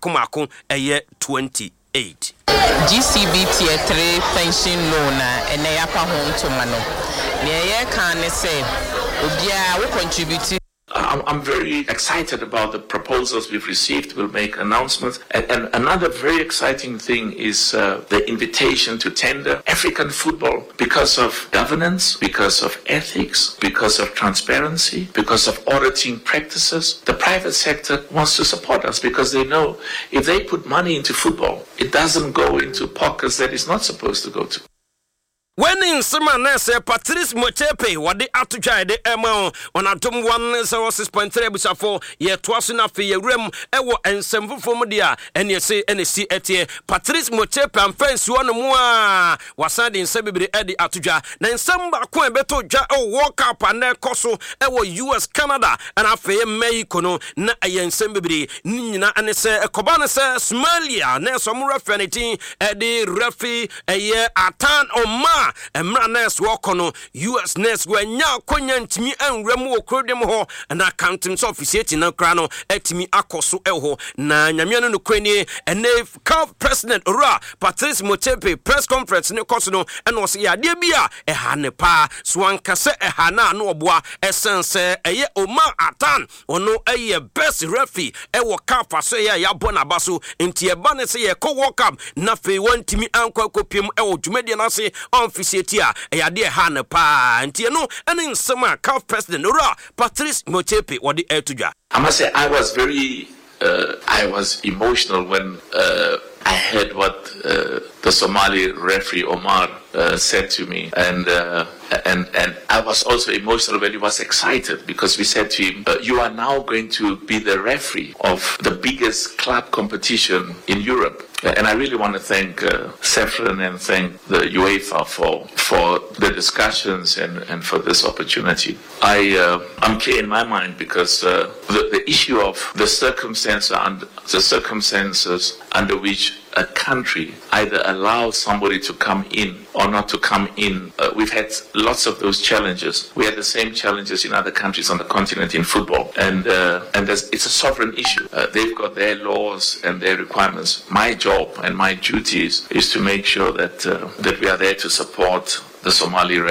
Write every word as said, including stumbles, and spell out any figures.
mako mako eye twenty-eight. G C B tier three pension loan and they apa home to mano. Ne can say obia we contribute. I'm, I'm very excited about the proposals we've received. We'll make announcements. And, and another very exciting thing is uh, the invitation to tender African football because of governance, because of ethics, because of transparency, because of auditing practices. The private sector wants to support us because they know if they put money into football, it doesn't go into pockets that it's not supposed to go to. When in summer, Nessa Patrice Mochepe, what the Atujai, the Emma, on Atom one zero six point three for ye twas enough ye rem, ewo and some for Modia, and ye say N C etie Patrice Mochepe and friends one more was signed in Sebibri Eddie Atuja, then some Bakwan Beto Ja o walk up and then Koso, ewo U S Canada, and a fair Meikono, na ayen Sebibri, Nina and say a Kobana says Smalia, Nelson Refanity, Eddie Refi, a year Atan or Ma. Emra nurse wakono U S nurse we nya konya ntimi enwremu okrodem ho na accounting office na krano etimi akoso eho na nyamia no kwani ene C A F president Ora Patrice Mochepe press conference ne koso no ene o se ya de bia eha ne pa so anka se eha na no oboa essence eye Omar Atan ono eye best referee ewo C A F so ya ya bona baso enti e ba ne se ye ko world cup na fe wantimi anko kopiem ewo dwumade na se Officiatia, a yade han pa, and Tiano, and in summer, C A F president, Ora, Patrice Mochepe, or the air to ja. I must say, I was very, uh, I was emotional when uh, I heard what uh, the Somali referee Omar uh, said to me, and uh, and and I was also emotional when he was excited because we said to him, uh, "You are now going to be the referee of the biggest club competition in Europe." And I really want to thank uh, Sefran and thank the UEFA for for the discussions and, and for this opportunity. I uh, I'm clear in my mind because uh, the, the issue of the circumstances under the circumstances under which a country either allows somebody to come in or not to come in. Uh, we've had lots of those challenges. We had the same challenges in other countries on the continent in football, and uh, and it's a sovereign issue. Uh, they've got their laws and their requirements. My job and my duties is to make sure that uh, that we are there to support the Somali